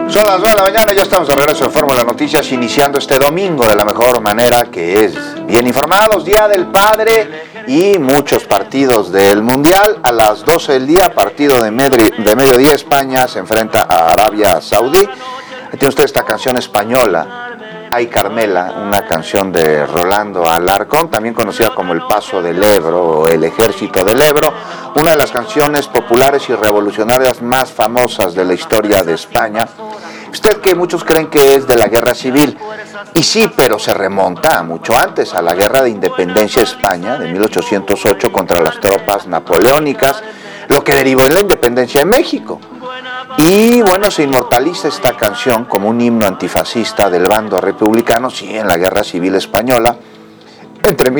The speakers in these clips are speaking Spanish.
Son las 9 de la mañana, ya estamos de regreso en Fórmula Noticias, iniciando este domingo de la mejor manera, que es bien informados, Día del Padre y muchos partidos del Mundial. A las 12 del día, partido de mediodía, España se enfrenta a Arabia Saudí. Ahí tiene usted esta canción española, Ay Carmela, una canción de Rolando Alarcón, también conocida como El Paso del Ebro o El Ejército del Ebro, una de las canciones populares y revolucionarias más famosas de la historia de España. Usted, que muchos creen que es de la Guerra Civil, y sí, pero se remonta mucho antes, a la Guerra de Independencia de España de 1808 contra las tropas napoleónicas, lo que derivó en la independencia de México. Y bueno, se inmortaliza esta canción como un himno antifascista del bando republicano, sí, en la Guerra Civil Española, entre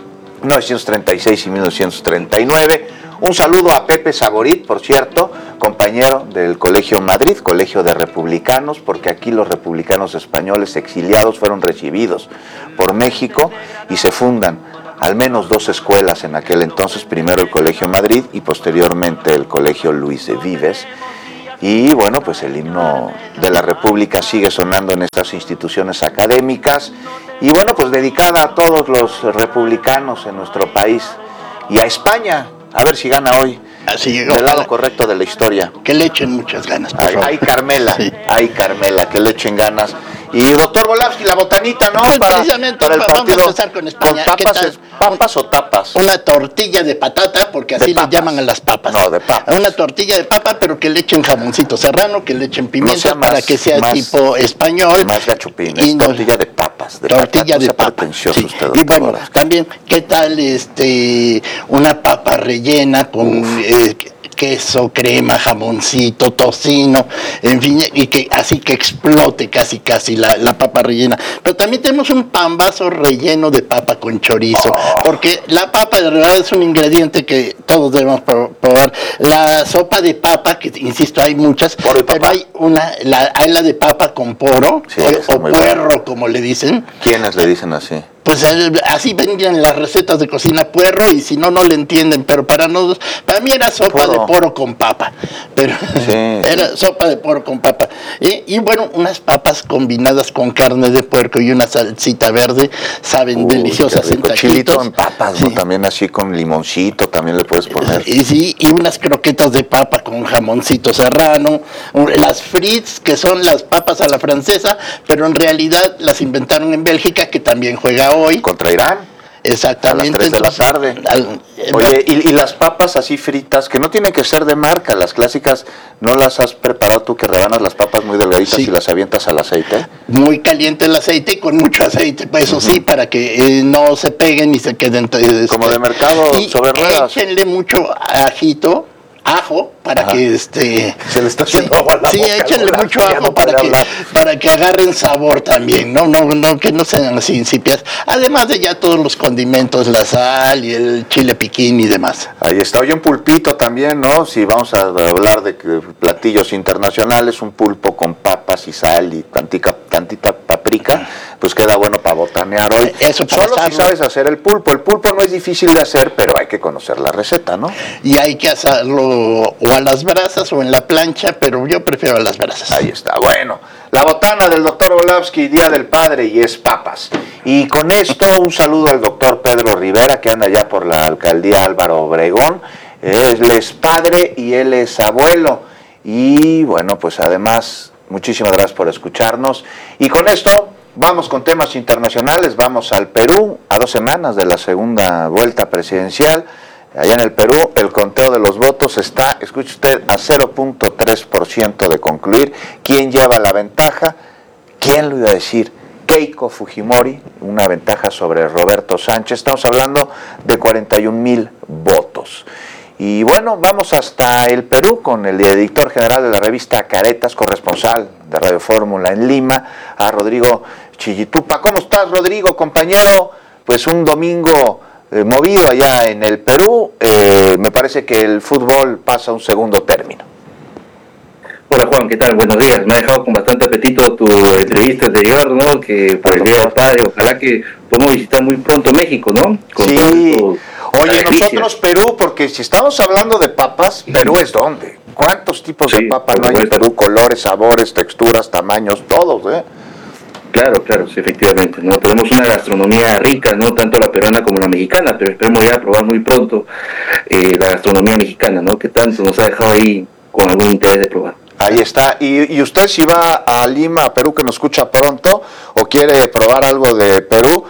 1936 y 1939. Un saludo a Pepe Saborit, por cierto, compañero del Colegio Madrid, colegio de republicanos, porque aquí los republicanos españoles exiliados fueron recibidos por México y se fundan al menos 2 escuelas en aquel entonces, primero el Colegio Madrid y posteriormente el Colegio Luis de Vives. Y bueno, pues el himno de la República sigue sonando en estas instituciones académicas y bueno, pues dedicada a todos los republicanos en nuestro país y a España. A ver si gana hoy, del lado correcto de la historia. Que le echen muchas ganas, por favor. Ay, Carmela, sí. Ay, Carmela, que le echen ganas. Y doctor Volavsky, la botanita, ¿no? Pues precisamente para el partido, vamos a empezar con España. ¿Con papas o tapas? Una tortilla de patata, porque así le llaman a las papas. No, de papas. Una tortilla de papa, pero que le echen jamoncito serrano, que le echen pimienta, no para que sea más, tipo español. Más gachupín, es tortilla de papas. Tortilla de papas. Sí. Y bueno, también, ¿qué tal una papa rellena con queso, crema, jamoncito, tocino, en fin, y que así que explote casi la papa rellena? Pero también tenemos un pambazo relleno de papa con chorizo, porque la papa de verdad es un ingrediente que todos debemos probar. La sopa de papa, que insisto, hay muchas, pero hay hay la de papa con poro, sí, o puerro, bueno, como le dicen. ¿Quiénes le dicen así? Pues así vendían las recetas de cocina, puerro, y si no le entienden, pero para mí era sopa de poro con papa, pero sí, era sopa de poro con papa, y bueno, unas papas combinadas con carne de puerco y una salsita verde, saben deliciosas en taquitos. Chilito en papas, sí, ¿no? También así con limoncito, también le puedes poner. Sí, y unas croquetas de papa con jamoncito serrano, las frites, que son las papas a la francesa, pero en realidad las inventaron en Bélgica, que también juega hoy contra Irán. Exactamente. A las 3 de la tarde. Oye, y las papas así fritas, que no tienen que ser de marca, las clásicas, ¿no las has preparado tú, que rebanas las papas muy delgaditas, sí, y las avientas al aceite? Muy caliente el aceite, con mucho aceite, pues eso sí, para que no se peguen y se queden. Como de mercado sobre ruedas. Échenle mucho ajo, para que se le está haciendo agua a la boca. Sí, échenle mucho ajo para que agarren sabor también, no que no sean así insípidas. Además de ya todos los condimentos, la sal y el chile piquín y demás. Ahí está. Oye, un pulpito también, ¿no? Si vamos a hablar de platillos internacionales, un pulpo con papas y sal y tantita paprika, pues queda bueno para botanear hoy. Eso para solo si sabes hacer el pulpo. El pulpo no es difícil de hacer, pero hay que conocer la receta, ¿no? Y hay que hacerlo o a las brasas o en la plancha, pero yo prefiero a las brasas. Ahí está. Bueno, la botana del doctor Volavsky, Día del Padre, y es papas. Y con esto un saludo al doctor Pedro Rivera, que anda ya por la alcaldía Álvaro Obregón. Él es padre y él es abuelo. Y bueno, pues además, muchísimas gracias por escucharnos. Y con esto vamos con temas internacionales. Vamos al Perú, a 2 semanas de la segunda vuelta presidencial. Allá en el Perú, el conteo de los votos está, escuche usted, a 0.3% de concluir. ¿Quién lleva la ventaja? ¿Quién lo iba a decir? Keiko Fujimori, una ventaja sobre Roberto Sánchez. Estamos hablando de 41,000 votos. Y bueno, vamos hasta el Perú con el editor general de la revista Caretas, corresponsal de Radio Fórmula en Lima, a Rodrigo Chillitupa. ¿Cómo estás, Rodrigo, compañero? Pues un domingo movido allá en el Perú. Me parece que el fútbol pasa a un segundo término. Hola Juan, ¿qué tal? Buenos días. Me ha dejado con bastante apetito tu entrevista anterior, ¿no? Que por el Día del Padre, ojalá que podamos visitar muy pronto México, ¿no? Sí. Oye, nosotros Perú, porque si estamos hablando de papas, Perú es ¿dónde? ¿Cuántos tipos de papa no hay en Perú? Colores, sabores, texturas, tamaños, todos, ¿eh? Claro, sí, efectivamente, ¿no? Tenemos una gastronomía rica, ¿no? Tanto la peruana como la mexicana, pero esperemos ya probar muy pronto la gastronomía mexicana, ¿no? Que tanto nos ha dejado ahí con algún interés de probar. Ahí está. Y usted, si va a Lima, a Perú, que nos escucha pronto, o quiere probar algo de Perú,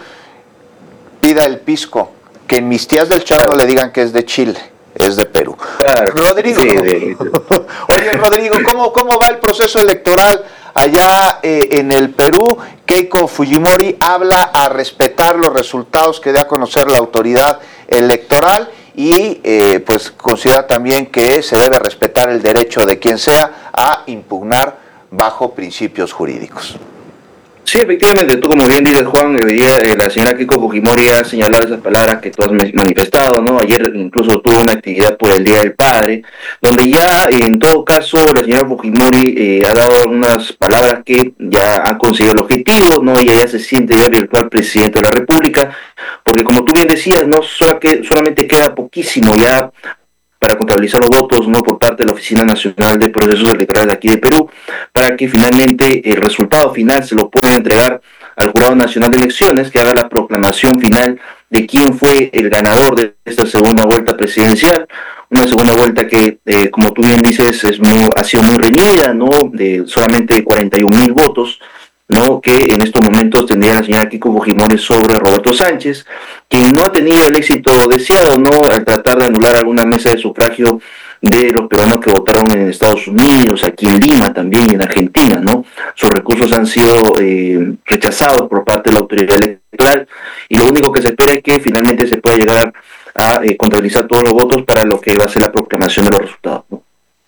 pida el pisco, que en mis tías del Chavo le digan que es de Chile, es de Perú. Claro, Rodrigo, sí, oye, Rodrigo, ¿cómo va el proceso electoral allá en el Perú? Keiko Fujimori habla a respetar los resultados que dé a conocer la autoridad electoral y pues considera también que se debe respetar el derecho de quien sea a impugnar bajo principios jurídicos. Sí, efectivamente, tú como bien dices, Juan, la señora Keiko Fujimori ha señalado esas palabras que tú has manifestado, ¿no? Ayer incluso tuvo una actividad por el Día del Padre, donde ya en todo caso la señora Fujimori ha dado unas palabras que ya han conseguido el objetivo, ¿no? Y ella se siente ya virtual presidente de la República, porque como tú bien decías, no solamente queda poquísimo ya para contabilizar los votos, ¿no? Por parte de la Oficina Nacional de Procesos Electorales de aquí de Perú, para que finalmente el resultado final se lo pueda entregar al Jurado Nacional de Elecciones, que haga la proclamación final de quién fue el ganador de esta segunda vuelta presidencial, una segunda vuelta que, como tú bien dices, ha sido muy reñida, ¿no? De solamente 41,000 votos, ¿no? Que en estos momentos tendría la señora Keiko Fujimori sobre Roberto Sánchez, quien no ha tenido el éxito deseado, ¿no? Al tratar de anular alguna mesa de sufragio de los peruanos que votaron en Estados Unidos, aquí en Lima también, en Argentina, ¿no? Sus recursos han sido rechazados por parte de la autoridad electoral y lo único que se espera es que finalmente se pueda llegar a contabilizar todos los votos para lo que va a ser la proclamación de los resultados, ¿no?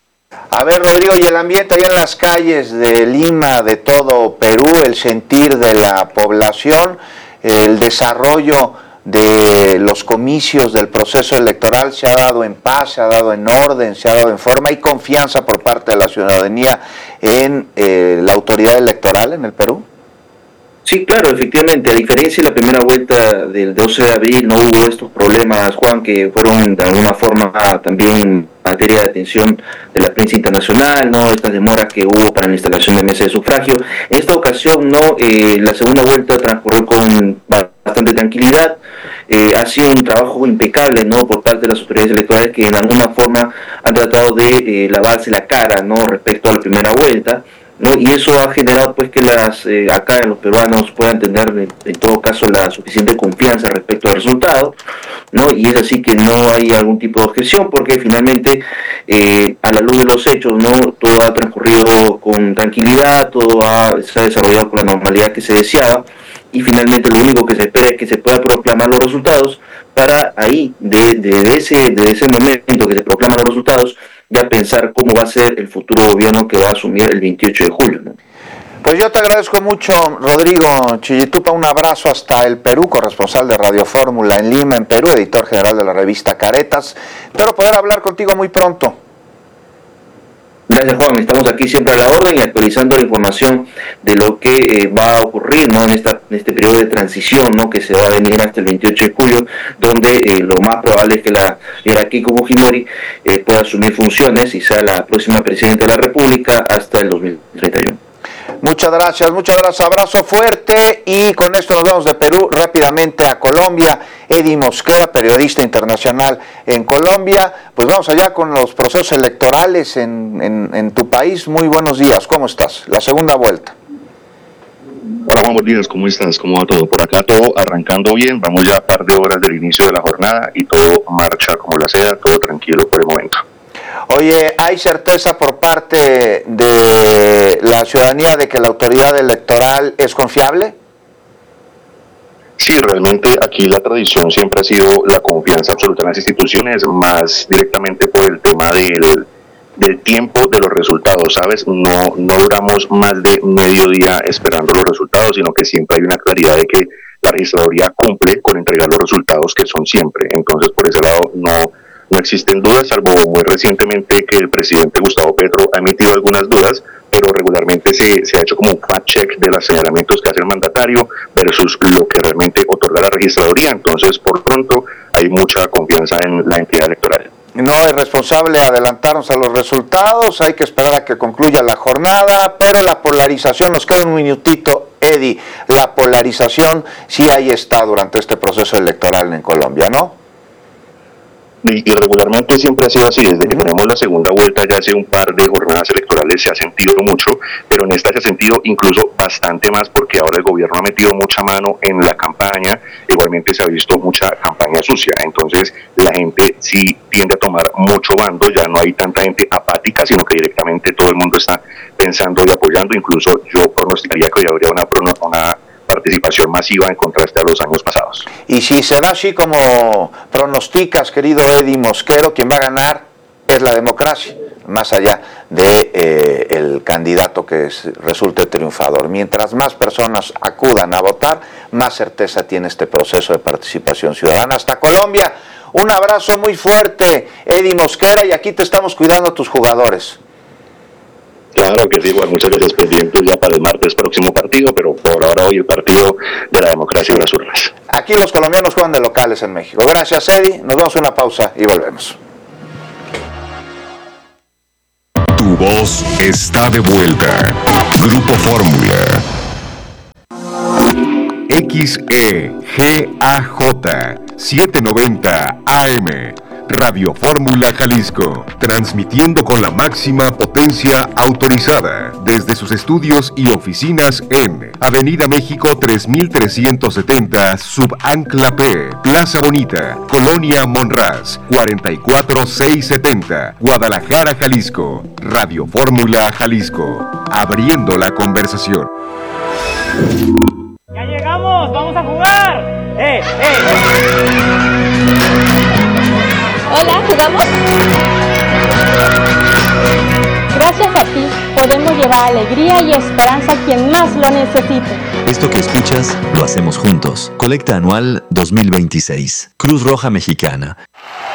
A ver, Rodrigo, y el ambiente allá en las calles de Lima, de todo Perú, el sentir de la población, el desarrollo de los comicios del proceso electoral, ¿se ha dado en paz, se ha dado en orden, se ha dado en forma? ¿Hay confianza por parte de la ciudadanía en la autoridad electoral en el Perú? Sí, claro, efectivamente, a diferencia de la primera vuelta del 12 de abril, no hubo estos problemas, Juan, que fueron de alguna forma también materia de atención de la prensa internacional, ¿no? Estas demoras que hubo para la instalación de mesas de sufragio. En esta ocasión, ¿no? La segunda vuelta transcurrió con bastante tranquilidad. Ha sido un trabajo impecable, ¿no? Por parte de las autoridades electorales que de alguna forma han tratado de lavarse la cara, ¿no? Respecto a la primera vuelta, ¿no? Y eso ha generado pues que acá los peruanos puedan tener en todo caso la suficiente confianza respecto al resultado, ¿no? Y es así que no hay algún tipo de objeción porque finalmente a la luz de los hechos, ¿no? Todo ha transcurrido con tranquilidad, se ha desarrollado con la normalidad que se deseaba y finalmente lo único que se espera es que se pueda proclamar los resultados para ahí, de ese momento que se proclaman los resultados, ya pensar cómo va a ser el futuro gobierno que va a asumir el 28 de julio, ¿no? Pues yo te agradezco mucho, Rodrigo Chillitupa, un abrazo hasta el Perú, corresponsal de Radio Fórmula en Lima, en Perú, editor general de la revista Caretas. Espero poder hablar contigo muy pronto. Gracias, Juan, estamos aquí siempre a la orden y actualizando la información de lo que va a ocurrir, ¿no? en este periodo de transición, ¿no? Que se va a venir hasta el 28 de julio, donde lo más probable es que la Keiko Fujimori pueda asumir funciones y sea la próxima presidenta de la República hasta el 2031. Muchas gracias, abrazo fuerte y con esto nos vamos de Perú rápidamente a Colombia. Eddie Mosquera, periodista internacional en Colombia, pues vamos allá con los procesos electorales en tu país. Muy buenos días, ¿cómo estás? La segunda vuelta. Hola Juan, buenos días, ¿cómo estás? ¿Cómo va todo? Por acá todo arrancando bien, vamos ya a par de horas del inicio de la jornada y todo marcha como la seda, todo tranquilo por el momento. Oye, ¿hay certeza por parte de la ciudadanía de que la autoridad electoral es confiable? Sí, realmente aquí la tradición siempre ha sido la confianza absoluta en las instituciones, más directamente por el tema del tiempo de los resultados, ¿sabes? No duramos más de medio día esperando los resultados, sino que siempre hay una claridad de que la registraduría cumple con entregar los resultados que son siempre. Entonces, por ese lado, no existen dudas, salvo muy recientemente que el presidente Gustavo Petro ha emitido algunas dudas, pero regularmente se ha hecho como un fact-check de los señalamientos que hace el mandatario versus lo que realmente otorga la registraduría. Entonces, por pronto, hay mucha confianza en la entidad electoral. No es responsable adelantarnos a los resultados, hay que esperar a que concluya la jornada, pero la polarización, nos queda un minutito, Eddie, la polarización sí ahí está durante este proceso electoral en Colombia, ¿no? Y regularmente siempre ha sido así, desde que tenemos la segunda vuelta ya hace un par de jornadas electorales se ha sentido mucho, pero en esta se ha sentido incluso bastante más porque ahora el gobierno ha metido mucha mano en la campaña, igualmente se ha visto mucha campaña sucia, entonces la gente sí tiende a tomar mucho bando, ya no hay tanta gente apática, sino que directamente todo el mundo está pensando y apoyando, incluso yo pronosticaría que hoy habría una participación masiva en contraste a los años pasados. Y si se da así como pronosticas, querido Eddie Mosquero, quien va a ganar es la democracia, más allá de el candidato que resulte triunfador. Mientras más personas acudan a votar, más certeza tiene este proceso de participación ciudadana. Hasta Colombia, un abrazo muy fuerte, Eddie Mosquera, y aquí te estamos cuidando a tus jugadores. Claro que sí, igual, muchas gracias, pendientes ya para el martes próximo partido, pero por ahora hoy el partido de la democracia y las urnas. Aquí los colombianos juegan de locales en México. Gracias, Eddie, nos vamos a una pausa y volvemos. Tu voz está de vuelta. Grupo Fórmula. XEGAJ 790 AM. Radio Fórmula Jalisco, transmitiendo con la máxima potencia autorizada desde sus estudios y oficinas en Avenida México 3370, Subancla P, Plaza Bonita, Colonia Monraz, 44670, Guadalajara, Jalisco. Radio Fórmula Jalisco, abriendo la conversación. ¡Ya llegamos! ¡Vamos a jugar! Hola, ¿jugamos? Gracias a ti, podemos llevar alegría y esperanza a quien más lo necesite. Esto que escuchas, lo hacemos juntos. Colecta anual 2026. Cruz Roja Mexicana.